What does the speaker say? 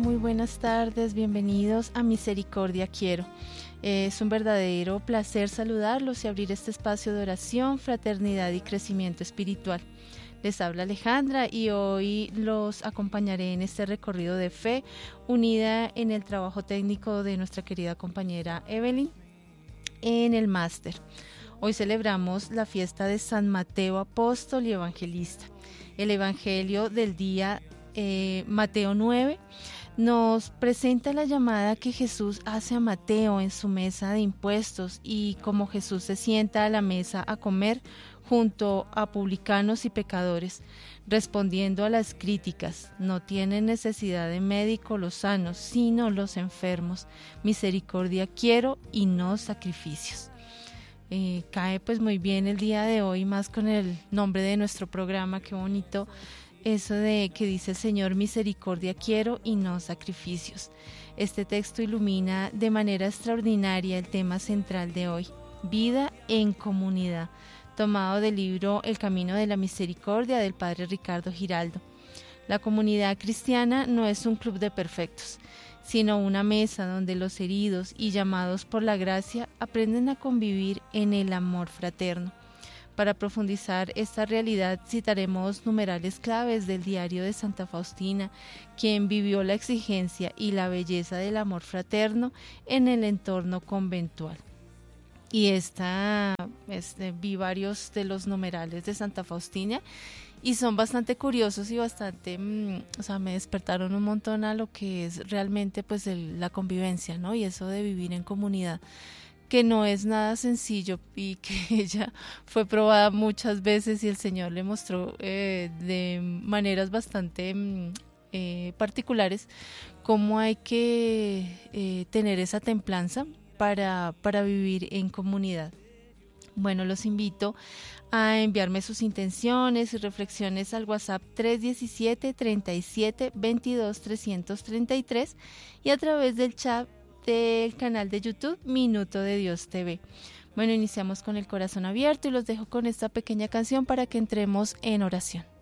muy buenas tardes, bienvenidos a Misericordia Quiero. Es un verdadero placer saludarlos y abrir este espacio de oración, fraternidad y crecimiento espiritual. Les habla Alejandra y hoy los acompañaré en este recorrido de fe, unida en el trabajo técnico de nuestra querida compañera Evelyn en el máster. Hoy celebramos la fiesta de San Mateo Apóstol y Evangelista. El Evangelio del día Mateo 9 nos presenta la llamada que Jesús hace a Mateo en su mesa de impuestos y cómo Jesús se sienta a la mesa a comer junto a publicanos y pecadores, respondiendo a las críticas. No tienen necesidad de médico los sanos, sino los enfermos. Misericordia quiero y no sacrificios. Cae pues muy bien el día de hoy, más con el nombre de nuestro programa, qué bonito eso de que dice el Señor, misericordia quiero y no sacrificios. Este texto ilumina de manera extraordinaria el tema central de hoy, vida en comunidad, tomado del libro El Camino de la Misericordia del Padre Ricardo Giraldo. La comunidad cristiana no es un club de perfectos, sino una mesa donde los heridos y llamados por la gracia aprenden a convivir en el amor fraterno. Para profundizar esta realidad citaremos numerales claves del diario de Santa Faustina, quien vivió la exigencia y la belleza del amor fraterno en el entorno conventual. Y vi varios de los numerales de Santa Faustina y son bastante curiosos y bastante, me despertaron un montón a lo que es realmente pues la convivencia, ¿no? Y eso de vivir en comunidad, que no es nada sencillo y que ella fue probada muchas veces y el Señor le mostró de maneras bastante particulares cómo hay que tener esa templanza para vivir en comunidad. Bueno, los invito a enviarme sus intenciones y reflexiones al WhatsApp 317-37-22-333 y a través del chat del canal de YouTube Minuto de Dios TV. Bueno, iniciamos con el corazón abierto y los dejo con esta pequeña canción para que entremos en oración.